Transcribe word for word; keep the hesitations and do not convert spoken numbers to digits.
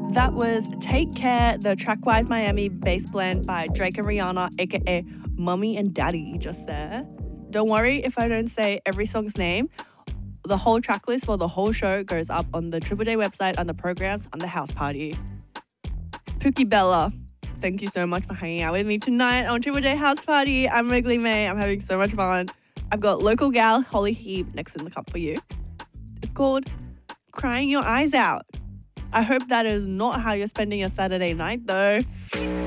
That was Take Care, the Trackwise Miami bass blend by Drake and Rihanna, aka Mummy and Daddy, just there. Don't worry if I don't say every song's name. The whole track list for the whole show goes up on the Triple J website under programs under House Party. Pookie Bella, thank you so much for hanging out with me tonight on Triple J House Party. I'm Wrigley May. I'm having so much fun. I've got local gal Holly Heap next in the cup for you. It's called Crying Your Eyes Out. I hope that is not how you're spending your Saturday night though.